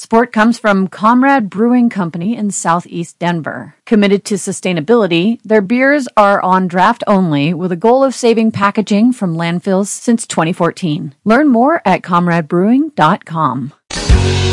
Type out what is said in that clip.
Support comes from Comrade Brewing Company in Southeast Denver. Committed to sustainability, their beers are on draft only with a goal of saving packaging from landfills since 2014. Learn more at comradebrewing.com.